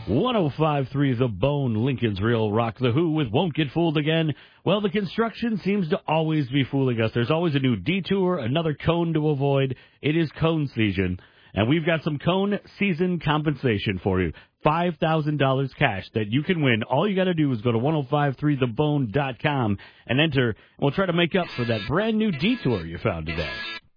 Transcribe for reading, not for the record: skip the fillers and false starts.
105.3 The Bone, Lincoln's Real Rock the Who with Won't Get Fooled Again. Well, the construction seems to always be fooling us. There's always a new detour, another cone to avoid. It is cone season, and we've got some cone season compensation for you. $5,000 cash that you can win. All you got to do is go to 1053thebone.com and enter, and we'll try to make up for that brand new detour you found today.